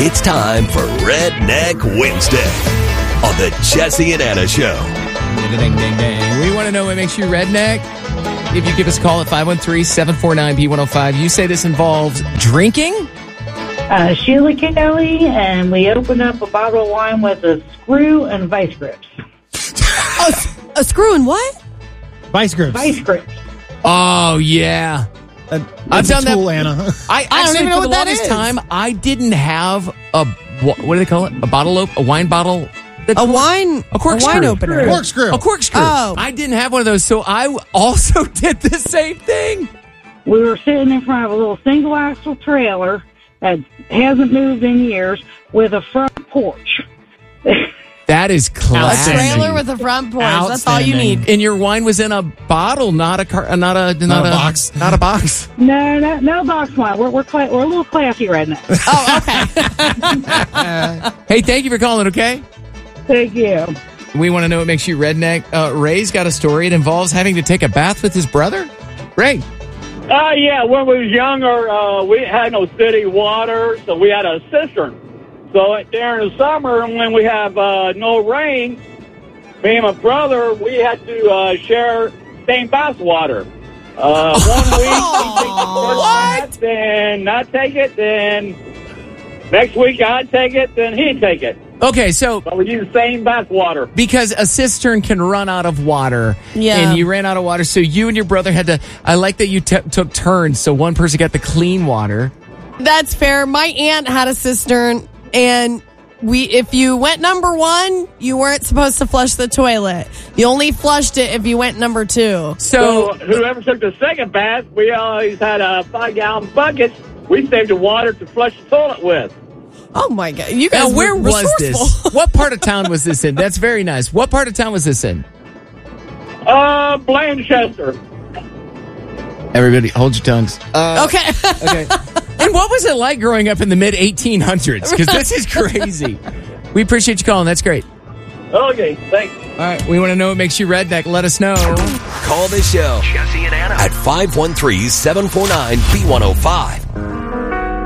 It's time for Redneck Wednesday on the Jesse and Anna Show. Ding, ding, ding. We want to know what makes you redneck. If you give us a call at 513-749-B105, you say this involves drinking? Sheila Kelly, and we opened up a bottle of wine with a screw and vice grips. A screw and what? Vice grips. Vice grips. Oh, yeah. I've done tool, that. Anna. I don't even know for the what that longest is. time, I didn't have what do they call it? A wine bottle? A wine opener. Corkscrew. A corkscrew. Oh. I didn't have one of those, so I also did the same thing. We were sitting in front of a little single-axle trailer that hasn't moved in years with a front porch. That is A classic. trailer with a front porch. That's all you need. And your wine was in a bottle, not a box. Not a box. No box wine. We're a little classy right now. Oh, okay. Hey, thank you for calling, okay? Thank you. We want to know what makes you redneck. Ray's got a story. It involves having to take a bath with his brother. Ray. Yeah, when we was younger, we had no city water, so we had a cistern. So during the summer, when we have no rain, me and my brother, we had to share same bath water. 1 week, he takes the first bath, then I take it, then next week I take it, then he'd take it. Okay, so But we use the same bath water. because a cistern can run out of water, Yeah. and you ran out of water, so you and your brother had to. I like that you took turns, so one person got the clean water. That's fair. My aunt had a cistern, and if you went number one, you weren't supposed to flush the toilet. You only flushed it if you went number two. So So whoever took the second bath, we always had 5-gallon buckets. We saved the water to flush the toilet with. Oh my God! You guys, now, where were was resourceful. this? What part of town was this in? That's very nice. What part of town was this in? Blanchester. Everybody, hold your tongues. Okay. Okay. And what was it like growing up in the mid 1800s? Because this is crazy. We appreciate you calling. That's great. Okay, thanks. All right, we want to know what makes you redneck. Let us know. Call this show, Jesse and Anna, at 513-749-B105.